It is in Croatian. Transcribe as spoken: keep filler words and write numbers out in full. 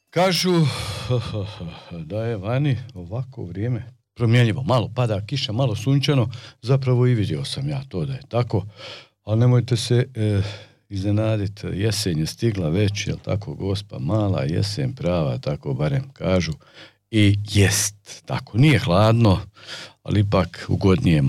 Kažu da je vani ovako vrijeme promjenjivo, malo pada kiša, malo sunčano, zapravo i vidio sam ja to da je tako, ali nemojte se e, iznenaditi, jesen je stigla već, jel tako, Gospa mala, jesen prava, tako barem kažu, i jest tako, nije hladno, ali ipak ugodnije